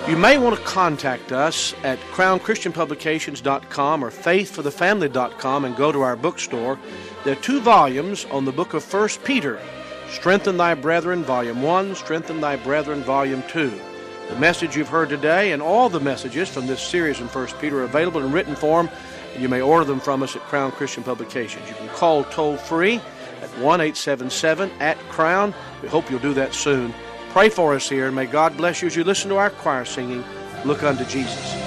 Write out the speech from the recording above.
You may want to contact us at crownchristianpublications.com or faithforthefamily.com and go to our bookstore. There are 2 volumes on the book of 1 Peter, Strengthen Thy Brethren, Volume 1, Strengthen Thy Brethren, Volume 2. The message you've heard today and all the messages from this series in 1 Peter are available in written form, and you may order them from us at Crown Christian Publications. You can call toll-free at 1-877-AT-CROWN. We hope you'll do that soon. Pray for us here, and may God bless you as you listen to our choir singing, Look Unto Jesus.